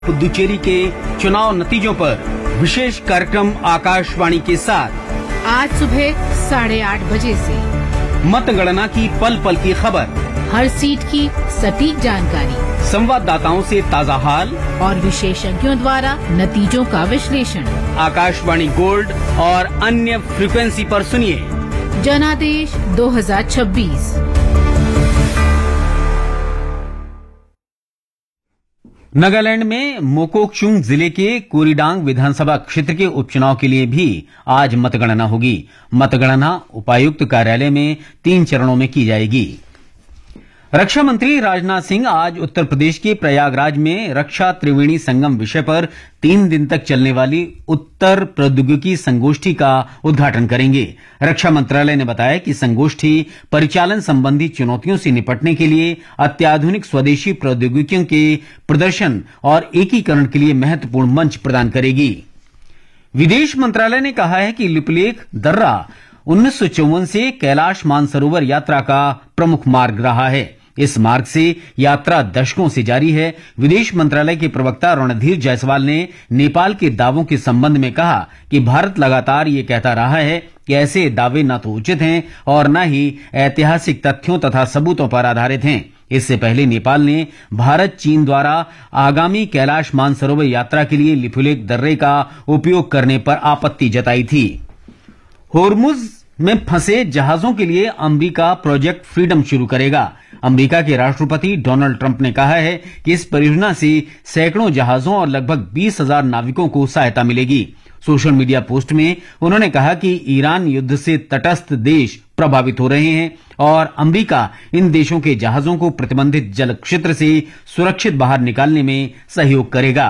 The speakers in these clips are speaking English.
पुदुचेरी के चुनाव नतीजों पर विशेष कार्यक्रम आकाशवाणी के साथ आज सुबह 8:30 बजे से मतगणना की पल पल की खबर, हर सीट की सटीक जानकारी, संवाददाताओं से ताजा हाल और विशेषज्ञों द्वारा नतीजों का विश्लेषण। आकाशवाणी गोल्ड और अन्य फ्रीक्वेंसी पर सुनिए जनादेश 2026। नागालैंड में मोकोकचुंग जिले के कोरीडांग विधानसभा क्षेत्र के उपचुनाव के लिए भी आज मतगणना होगी। मतगणना उपायुक्त कार्यालय में 3 चरणों में की जाएगी। रक्षा मंत्री राजनाथ सिंह आज उत्तर प्रदेश के प्रयागराज में रक्षा त्रिवेणी संगम विषय पर 3 दिन तक चलने वाली उत्तर प्रौद्योगिकी संगोष्ठी का उद्घाटन करेंगे। रक्षा मंत्रालय ने बताया कि संगोष्ठी परिचालन संबंधी चुनौतियों से निपटने के लिए अत्याधुनिक स्वदेशी प्रौद्योगिकियों के प्रदर्शन और एकीकरण के लिए महत्वपूर्ण मंच प्रदान करेगी। विदेश मंत्रालय ने कहा है कि लिपुलेख दर्रा 1954 से कैलाश मानसरोवर यात्रा का प्रमुख मार्ग रहा है। इस मार्ग से यात्रा दशकों से जारी है। विदेश मंत्रालय के प्रवक्ता रणधीर जायसवाल ने नेपाल के दावों के संबंध में कहा कि भारत लगातार ये कहता रहा है कि ऐसे दावे न तो उचित हैं और न ही ऐतिहासिक तथ्यों तथा सबूतों पर आधारित हैं। इससे पहले नेपाल ने भारत चीन द्वारा आगामी कैलाश मानसरोवर यात्रा के लिए लिपुलेख दर्रे का उपयोग करने पर आपत्ति जताई थी। होर्मुज में फंसे जहाजों के लिए अमेरिका प्रोजेक्ट फ्रीडम शुरू करेगा। अमेरिका के राष्ट्रपति डोनाल्ड ट्रंप ने कहा है कि इस परियोजना से सैकड़ों जहाजों और लगभग 20,000 नाविकों को सहायता मिलेगी। सोशल मीडिया पोस्ट में उन्होंने कहा कि ईरान युद्ध से तटस्थ देश प्रभावित हो रहे हैं और अमेरिका इन देशों के जहाजों को प्रतिबंधित जल क्षेत्र से सुरक्षित बाहर निकालने में सहयोग करेगा।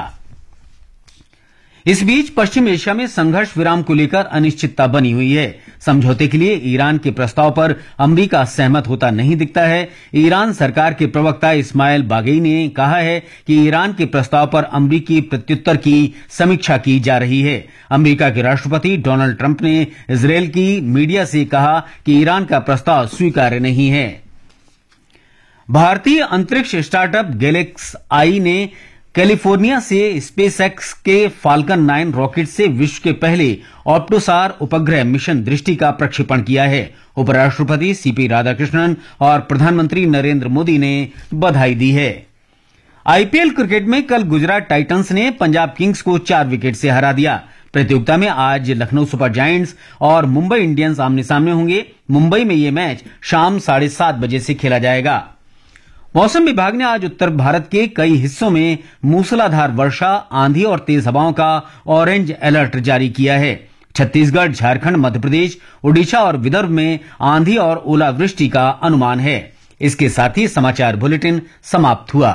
इस बीच पश्चिम एशिया में संघर्ष विराम को लेकर अनिश्चितता बनी हुई है। समझौते के लिए ईरान के प्रस्ताव पर अमेरिका सहमत होता नहीं दिखता है। ईरान सरकार के प्रवक्ता इस्माइल बागई ने कहा है कि ईरान के प्रस्ताव पर अमेरिकी प्रत्युत्तर की समीक्षा की जा रही है। अमेरिका के राष्ट्रपति डोनाल्ड ट्रंप ने इजरायल की मीडिया से कहा कि ईरान का प्रस्ताव स्वीकार्य नहीं है। भारतीय अंतरिक्ष स्टार्टअप गैलेक्स आई ने कैलिफोर्निया से स्पेसएक्स के फाल्कन 9 रॉकेट से विश्व के पहले ऑप्टोसार उपग्रह मिशन दृष्टि का प्रक्षेपण किया है। उपराष्ट्रपति सीपी राधाकृष्णन और प्रधानमंत्री नरेंद्र मोदी ने बधाई दी है। आईपीएल क्रिकेट में कल गुजरात टाइटंस ने पंजाब किंग्स को 4 विकेट से हरा दिया। प्रतियोगिता में आज लखनऊ सुपर जायंट्स और मुंबई इंडियंस आमने सामने होंगे। मुंबई में यह मैच शाम 7:30 बजे से खेला जाएगा। मौसम विभाग ने आज उत्तर भारत के कई हिस्सों में मूसलाधार वर्षा, आंधी और तेज हवाओं का ऑरेंज अलर्ट जारी किया है। छत्तीसगढ़, झारखंड, मध्य प्रदेश, ओडिशा और विदर्भ में आंधी और ओलावृष्टि का अनुमान है। इसके साथ ही समाचार बुलेटिन समाप्त हुआ।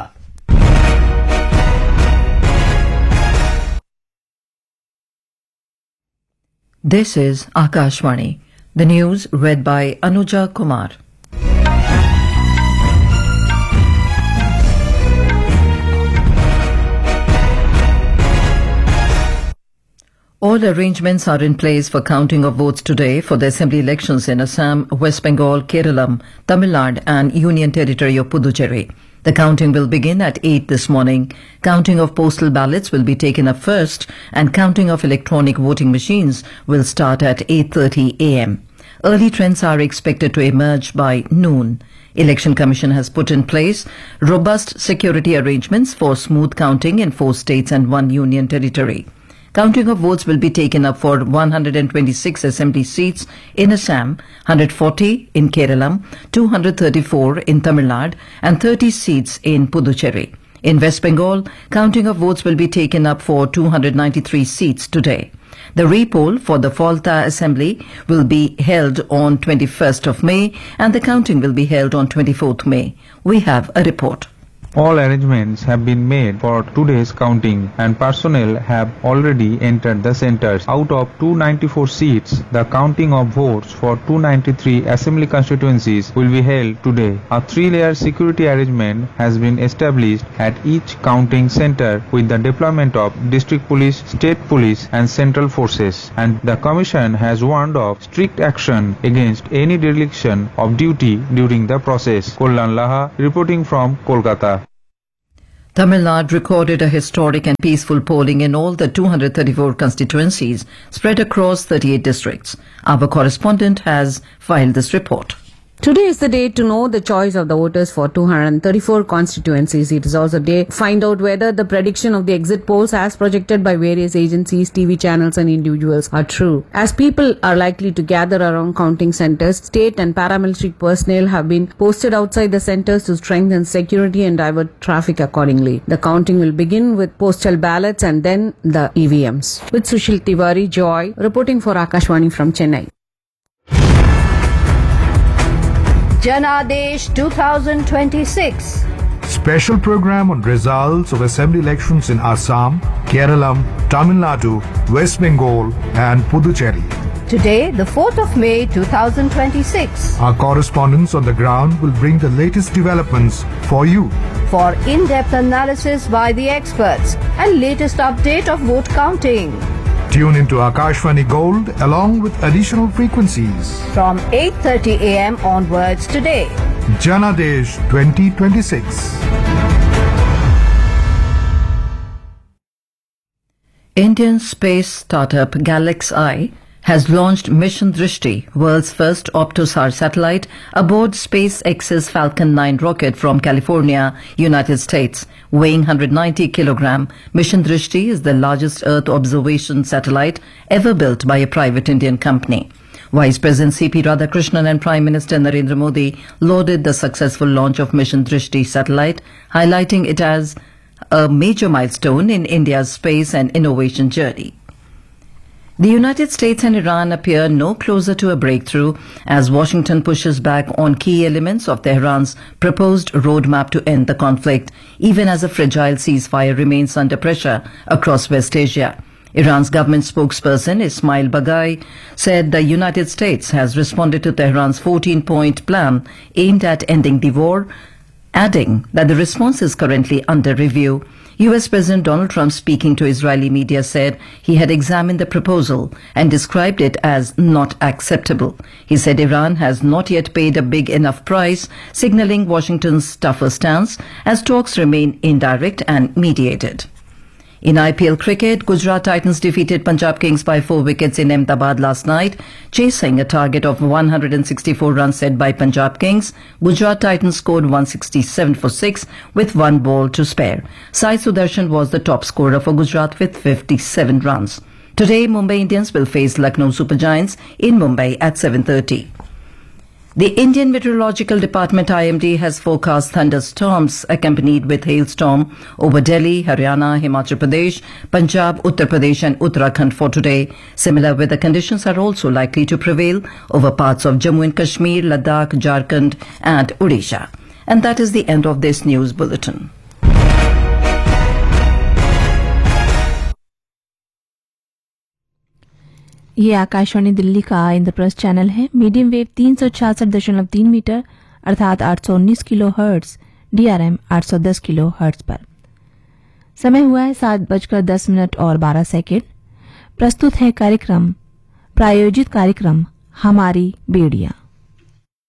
This is Akashvani, the news read by Anuja Kumar. All arrangements are in place for counting of votes today for the assembly elections in Assam, West Bengal, Kerala, Tamil Nadu and Union Territory of Puducherry. The counting will begin at 8 this morning. Counting of postal ballots will be taken up first and counting of electronic voting machines will start at 8:30 a.m. Early trends are expected to emerge by noon. Election Commission has put in place robust security arrangements for smooth counting in 4 states and 1 union territory. Counting of votes will be taken up for 126 assembly seats in Assam, 140 in Kerala, 234 in Tamil Nadu and 30 seats in Puducherry. In West Bengal, counting of votes will be taken up for 293 seats today. The re-poll for the Falta Assembly will be held on 21st of May and the counting will be held on 24th May. We have a report. All arrangements have been made for today's counting and personnel have already entered the centers. Out of 294 seats, the counting of votes for 293 assembly constituencies will be held today. A 3-layer security arrangement has been established at each counting center with the deployment of district police, state police and central forces. And the commission has warned of strict action against any dereliction of duty during the process. Kollan Laha reporting from Kolkata. Tamil Nadu recorded a historic and peaceful polling in all the 234 constituencies spread across 38 districts. Our correspondent has filed this report. Today is the day to know the choice of the voters for 234 constituencies. It is also a day to find out whether the prediction of the exit polls as projected by various agencies, TV channels and individuals are true. As people are likely to gather around counting centers, state and paramilitary personnel have been posted outside the centers to strengthen security and divert traffic accordingly. The counting will begin with postal ballots and then the EVMs. With Sushil Tiwari, Joy, reporting for Akashwani from Chennai. Janadesh 2026. Special program on results of assembly elections in Assam, Kerala, Tamil Nadu, West Bengal and Puducherry. Today, the 4th of May 2026. Our correspondents on the ground will bring the latest developments for you. For in-depth analysis by the experts and latest update of vote counting. Tune into Akashvani Gold along with additional frequencies. From 8:30 a.m. onwards today. Janadesh 2026. Indian space startup Galaxy has launched Mission Drishti, world's first Optosar satellite, aboard SpaceX's Falcon 9 rocket from California, United States. Weighing 190 kilogram, Mission Drishti is the largest Earth observation satellite ever built by a private Indian company. Vice President C.P. Radhakrishnan and Prime Minister Narendra Modi lauded the successful launch of Mission Drishti satellite, highlighting it as a major milestone in India's space and innovation journey. The United States and Iran appear no closer to a breakthrough as Washington pushes back on key elements of Tehran's proposed roadmap to end the conflict, even as a fragile ceasefire remains under pressure across West Asia. Iran's government spokesperson Ismail Baghai said the United States has responded to Tehran's 14-point plan aimed at ending the war, adding that the response is currently under review. US President Donald Trump, speaking to Israeli media, said he had examined the proposal and described it as not acceptable. He said Iran has not yet paid a big enough price, signaling Washington's tougher stance as talks remain indirect and mediated. In IPL cricket, Gujarat Titans defeated Punjab Kings by 4 wickets in Ahmedabad last night, chasing a target of 164 runs set by Punjab Kings. Gujarat Titans scored 167 for 6 with 1 ball to spare. Sai Sudarshan was the top scorer for Gujarat with 57 runs. Today, Mumbai Indians will face Lucknow Super Giants in Mumbai at 7:30. The Indian Meteorological Department IMD has forecast thunderstorms accompanied with hailstorm over Delhi, Haryana, Himachal Pradesh, Punjab, Uttar Pradesh and Uttarakhand for today. Similar weather conditions are also likely to prevail over parts of Jammu and Kashmir, Ladakh, Jharkhand and Odisha. And that is the end of this news bulletin. ये आकाशवाणी दिल्ली का Indraprastha channel है। Medium wave 366.3 metre अर्थात 819 kilo hertz, DRM 810 kilo hertz पर। समय हुआ है 7:10 और 12 second. प्रस्तुत है कार्यक्रम प्रायोजित कार्यक्रम हमारी बेड़ियां।